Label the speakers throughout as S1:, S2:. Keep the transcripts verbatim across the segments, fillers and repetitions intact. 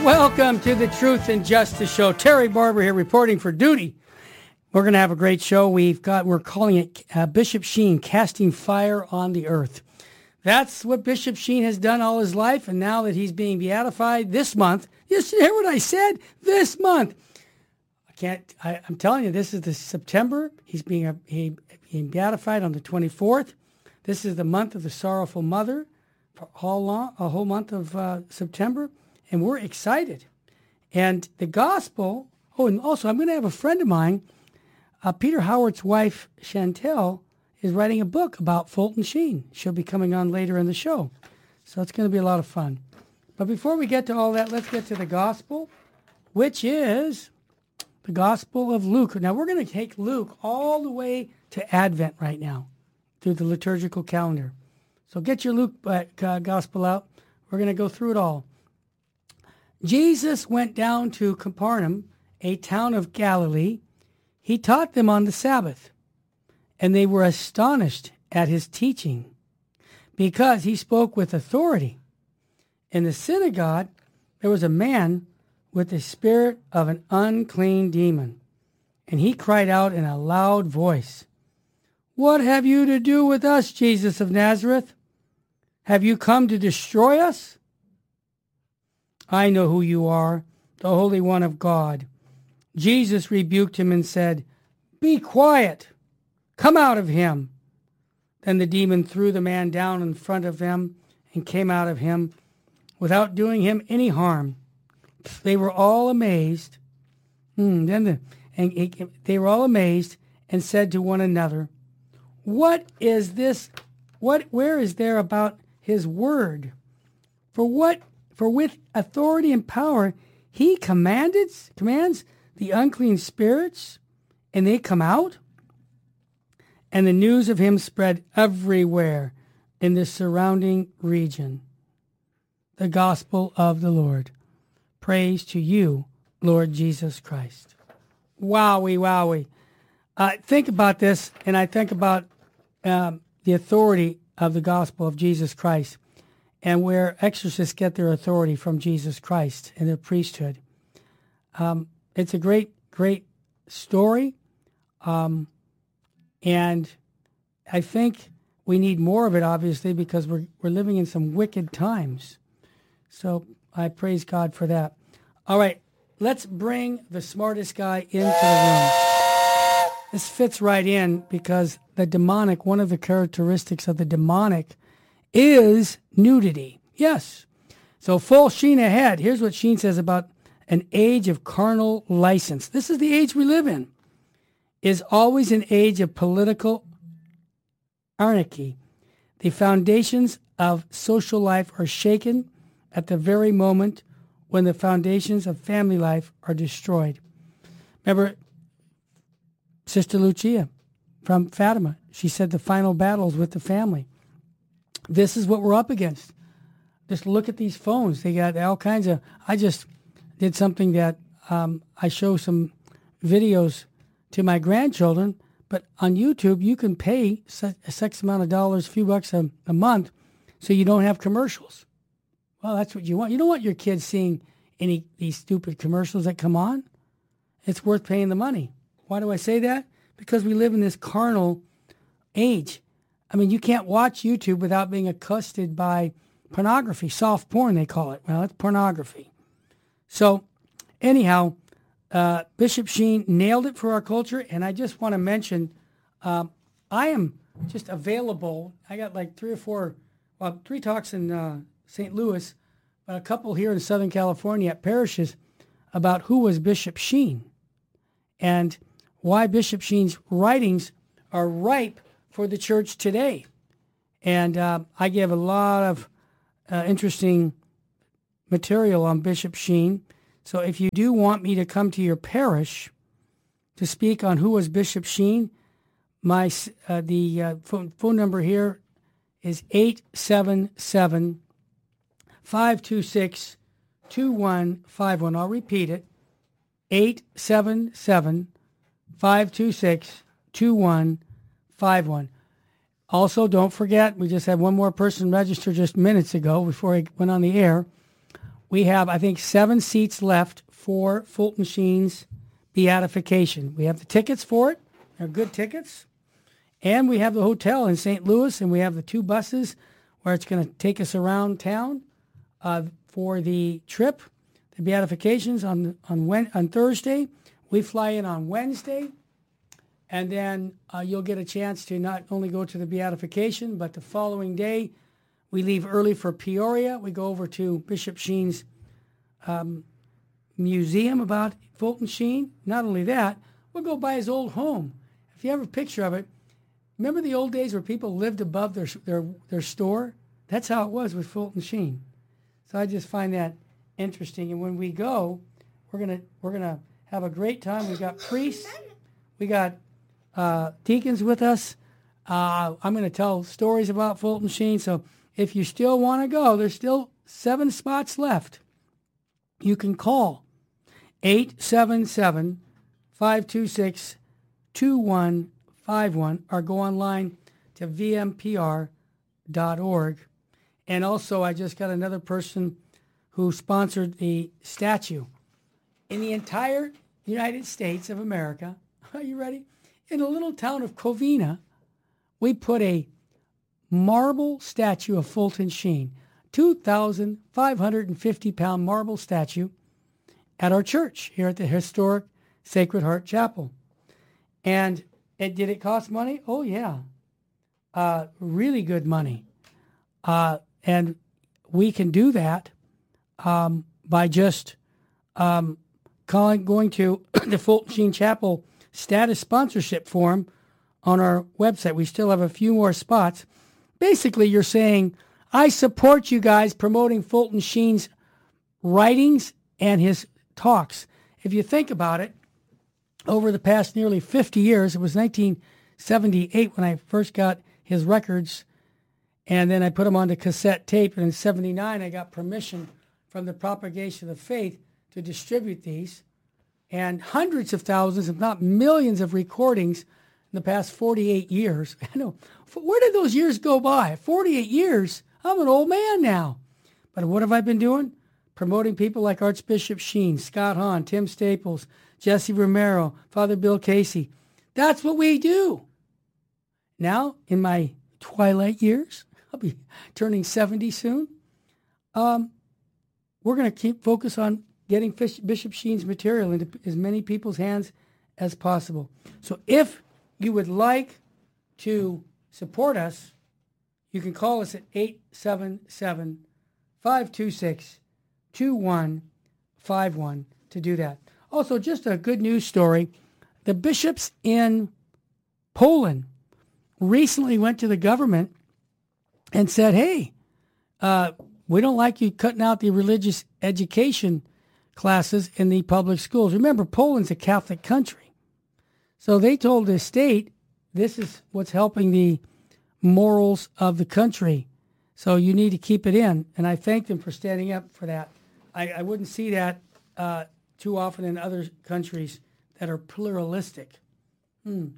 S1: Welcome to the Truth and Justice Show. Terry Barber here reporting for duty. We're going to have a great show. We've got, we're calling it uh, Bishop Sheen, Casting Fire on the Earth. That's what Bishop Sheen has done all his life, and now that he's being beatified this month, you hear what I said? This month. I can't, I, I'm telling you, this is the September. He's being, a, he, being beatified on the twenty-fourth. This is the month of the Sorrowful Mother for all long, a whole month of uh, September, and we're excited. And the gospel, oh, and also I'm going to have a friend of mine, uh, Peter Howard's wife, Chantel, is writing a book about Fulton Sheen. She'll be coming on later in the show. So it's going to be a lot of fun. But before we get to all that, let's get to the gospel, which is the Gospel of Luke. Now, we're going to take Luke all the way to Advent right now through the liturgical calendar. So get your Luke uh, gospel out. We're going to go through it all. Jesus went down to Capernaum, a town of Galilee. He taught them on the Sabbath, and they were astonished at his teaching, because he spoke with authority. In the synagogue, there was a man with the spirit of an unclean demon, and he cried out in a loud voice, "What have you to do with us, Jesus of Nazareth? Have you come to destroy us? I know who you are, the Holy One of God." Jesus rebuked him and said, "Be quiet. Come out of him." Then the demon threw the man down in front of them and came out of him without doing him any harm. They were all amazed. Hmm, then the, and he, they were all amazed and said to one another, "What is this? What? Where is there about his word? For what? For with authority and power he commanded commands the unclean spirits, and they come out." And the news of him spread everywhere in the surrounding region. The gospel of the Lord. Praise to you, Lord Jesus Christ. Wowie, wowie. Uh, think about this, and I think about um, the authority of the gospel of Jesus Christ, and where exorcists get their authority from Jesus Christ and their priesthood. Um, it's a great, great story. Um, and I think we need more of it, obviously, because we're we're living in some wicked times. So I praise God for that. All right, let's bring the smartest guy into the room. This fits right in because the demonic, one of the characteristics of the demonic is nudity. Yes. So full Sheen ahead. Here's what Sheen says about an age of carnal license. This is the age we live in. Is always an age of political anarchy. The foundations of social life are shaken at the very moment when the foundations of family life are destroyed. Remember Sister Lucia from Fatima? She said the final battles with the family. This is what we're up against. Just look at these phones. They got all kinds of... I just did something that um, I show some videos to my grandchildren, but on YouTube, you can pay a sex amount of dollars, a few bucks a, a month, so you don't have commercials. Well, that's what you want. You don't want your kids seeing any these stupid commercials that come on. It's worth paying the money. Why do I say that? Because we live in this carnal age. I mean, you can't watch YouTube without being accosted by pornography. Soft porn, they call it. Well, it's pornography. So, anyhow, uh, Bishop Sheen nailed it for our culture, and I just want to mention, um, I am just available. I got like three or four, well, three talks in uh, Saint Louis, but a couple here in Southern California at parishes about who was Bishop Sheen and why Bishop Sheen's writings are ripe for the church today. And uh, I give a lot of uh, interesting material on Bishop Sheen. So if you do want me to come to your parish to speak on who was Bishop Sheen, my uh, the uh, phone, phone number here is eight seven seven, five two six, two one five one. I'll repeat it, eight seven seven, five two six, two one five one. Also, don't forget, we just had one more person register just minutes ago before I went on the air. we have, I think, seven seats left for Fulton Sheen's beatification. We have the tickets for it. They're good tickets. And we have the hotel in Saint Louis, and we have the two buses where it's going to take us around town uh, for the trip. The beatifications on on when, on Thursday. We fly in on Wednesday, and then uh, you'll get a chance to not only go to the beatification, but the following day, we leave early for Peoria. We go over to Bishop Sheen's um, museum about Fulton Sheen. Not only that, we'll go by his old home. If you have a picture of it, remember the old days where people lived above their their their store? That's how it was with Fulton Sheen. So I just find that interesting. And when we go, we're gonna we're gonna have a great time. We've got priests, we got uh, deacons with us. Uh, I'm going to tell stories about Fulton Sheen. So if you still want to go, there's still seven spots left. You can call eight seven seven, five two six, two one five one or go online to v m p r dot org. And also, I just got another person who sponsored the statue. In the entire United States of America, are you ready? In the little town of Covina, we put a marble statue of Fulton Sheen, two thousand five hundred fifty pound marble statue at our church here at the historic Sacred Heart Chapel. And it, did it cost money? Oh, yeah. Uh, really good money. Uh, and we can do that um, by just um, calling, going to the Fulton Sheen Chapel status sponsorship form on our website. We still have a few more spots. Basically, you're saying, I support you guys promoting Fulton Sheen's writings and his talks. If you think about it, over the past nearly fifty years, it was nineteen seventy-eight when I first got his records, and then I put them onto cassette tape, and in seventy-nine I got permission from the Propagation of Faith to distribute these, and hundreds of thousands, if not millions of recordings in the past forty-eight years. I know, where did those years go by? forty-eight years? I'm an old man now. But what have I been doing? Promoting people like Archbishop Sheen, Scott Hahn, Tim Staples, Jesse Romero, Father Bill Casey. That's what we do. Now, in my twilight years, I'll be turning seventy soon, um, we're going to keep focus on getting Bishop Sheen's material into as many people's hands as possible. So if you would like to support us, you can call us at eight seven seven, five two six, two one five one to do that. Also, just a good news story. The bishops in Poland recently went to the government and said, hey, uh, we don't like you cutting out the religious education classes in the public schools. Remember, Poland's a Catholic country. So they told the state, this is what's helping the morals of the country. So you need to keep it in. And I thank them for standing up for that. I, I wouldn't see that uh, too often in other countries that are pluralistic. Hmm.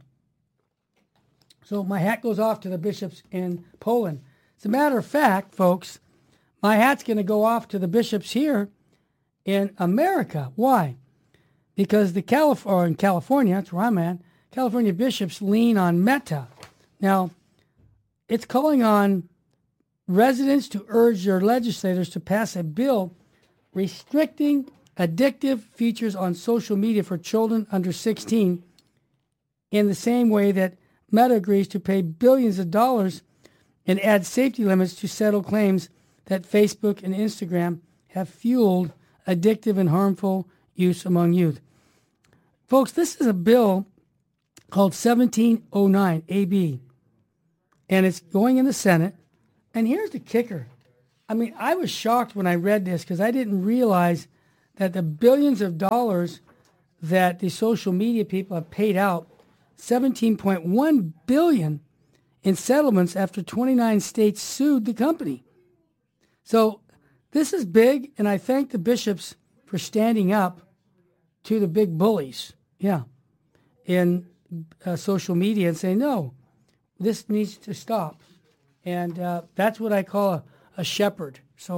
S1: So my hat goes off to the bishops in Poland. As a matter of fact, folks, my hat's going to go off to the bishops here in America. Why? Because the Calif- or in California, that's where I'm at, California bishops lean on Meta. Now, it's calling on residents to urge their legislators to pass a bill restricting addictive features on social media for children under sixteen in the same way that Meta agrees to pay billions of dollars and add safety limits to settle claims that Facebook and Instagram have fueled addictive and harmful use among youth. Folks, this is a bill called seventeen oh nine A B, and it's going in the Senate. And here's the kicker. I mean, I was shocked when I read this because I didn't realize that the billions of dollars that the social media people have paid out, seventeen point one billion dollars in settlements after twenty-nine states sued the company. So this is big, and I thank the bishops for standing up to the big bullies, yeah, in uh, social media and saying, no, this needs to stop. And uh, that's what I call a, a shepherd. So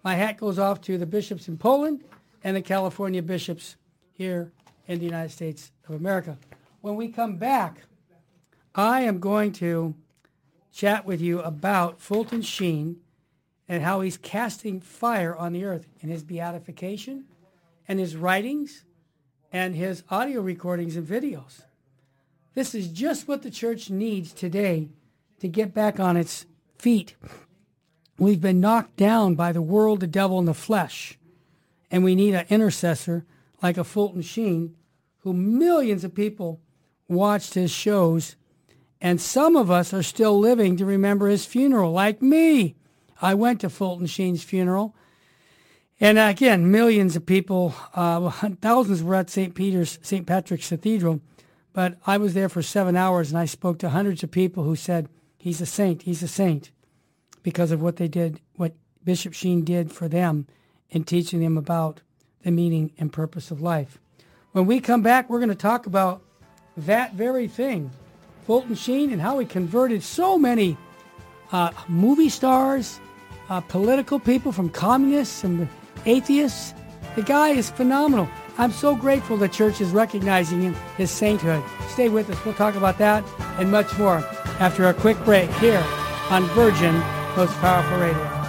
S1: My hat goes off to the bishops in Poland and the California bishops here in the United States of America. When we come back, I am going to chat with you about Fulton Sheen and how he's casting fire on the earth in his beatification and his writings and his audio recordings and videos. This is just what the church needs today to get back on its feet. We've been knocked down by the world, the devil, and the flesh. And we need an intercessor like a Fulton Sheen, who millions of people watched his shows. And some of us are still living to remember his funeral, like me. I went to Fulton Sheen's funeral. And again, millions of people, uh, thousands were at Saint Peter's, Saint Patrick's Cathedral. But I was there for seven hours, and I spoke to hundreds of people who said, he's a saint, he's a saint, because of what they did, what Bishop Sheen did for them in teaching them about the meaning and purpose of life. When we come back, we're going to talk about that very thing, Fulton Sheen, and how he converted so many uh, movie stars, uh, political people, from communists and atheists. The guy is phenomenal. I'm so grateful the church is recognizing him, his sainthood. Stay with us. We'll talk about that and much more after a quick break here on Virgin Most Powerful Radio.